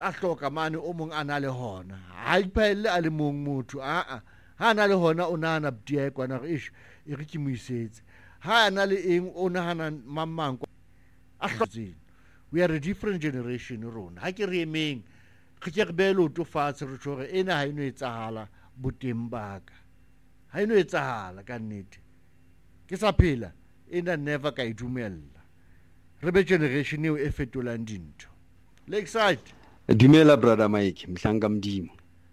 a hloka mane o mong a na le hona ha iphelle a le mong motho ha na le hona o nahana btie kwana re e re ke mo isetse ha na le eng o nahana mamang a hlotseng. We are a different generation rona ha ke re emeng re ke re bele o tofatse re tshore ena ha eno etsahala boteng baka ha eno etsahala ka nnete ke sa phela ena never ka idumella re be generation eo e fetolang dintho. Lakeside Dumela brother Mike Mhlanga Mdimo.